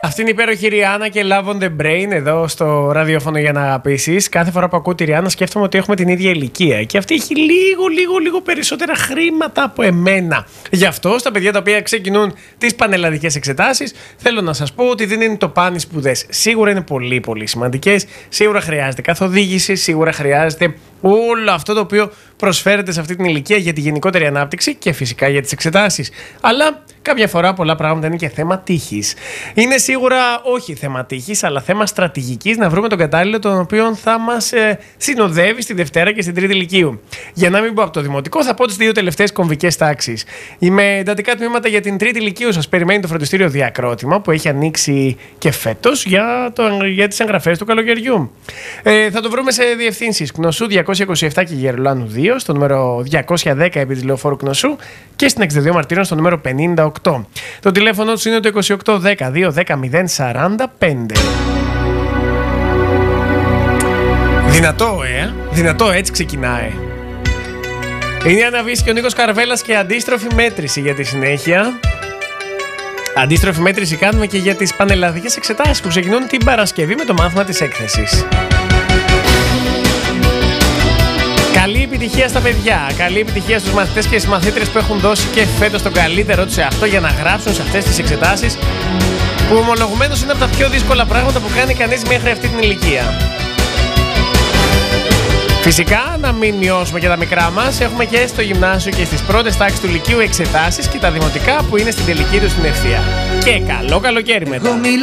Αυτή είναι η υπέροχη Ριάννα και Love on the Brain εδώ στο ραδιόφωνο για να αγαπήσεις. Κάθε φορά που ακούω τη Ριάννα σκέφτομαι ότι έχουμε την ίδια ηλικία και αυτή έχει λίγο περισσότερα χρήματα από εμένα. Γι' αυτό στα παιδιά τα οποία ξεκινούν τις πανελλαδικές εξετάσεις θέλω να σας πω ότι δεν είναι το παν οι σπουδές. Σίγουρα είναι πολύ σημαντικές, σίγουρα χρειάζεται καθοδήγηση, σίγουρα χρειάζεται όλο αυτό το οποίο προσφέρεται σε αυτή την ηλικία για τη γενικότερη ανάπτυξη και φυσικά για τις εξετάσεις. Αλλά κάποια φορά πολλά πράγματα είναι και θέμα τύχης. Είναι σίγουρα όχι θέμα τύχης, αλλά θέμα στρατηγικής να βρούμε τον κατάλληλο τον οποίο θα μας συνοδεύει στη Δευτέρα και στην Τρίτη Λυκείου. Για να μην πω από το δημοτικό, θα πω τις δύο τελευταίες κομβικές τάξεις. Με εντατικά τμήματα για την Τρίτη Λυκείου σας περιμένει το φροντιστήριο Διακρότημα που έχει ανοίξει και φέτος για τις εγγραφές του καλοκαιριού. Θα το βρούμε σε διευθύνσεις Κνωσού 227 και Γερολάνου 2, στο νούμερο 210 επί της Λεωφόρου Κνωσού και στην 62 Μαρτύρων στο νούμερο 58. Το τηλέφωνο του είναι το 2810-210-045. Δυνατό, έτσι ξεκινάει. Είναι η Άννα Βύση και ο Νίκος Καρβέλας και αντίστροφη μέτρηση για τη συνέχεια. Αντίστροφη μέτρηση κάνουμε και για τις πανελλαδικές εξετάσεις που ξεκινούν την Παρασκευή με το μάθημα της έκθεσης. Καλή επιτυχία στα παιδιά, καλή επιτυχία στους μαθητές και στις μαθήτρες που έχουν δώσει και φέτος το καλύτερό τους σε αυτό για να γράψουν σε αυτές τις εξετάσεις που ομολογουμένως είναι από τα πιο δύσκολα πράγματα που κάνει κανείς μέχρι αυτή την ηλικία. Φυσικά, να μην μειώσουμε και τα μικρά μας, έχουμε και στο γυμνάσιο και στις πρώτες τάξεις του Λυκείου εξετάσεις και τα δημοτικά που είναι στην τελική του στην ευθεία. Και καλό καλοκαίρι μετά.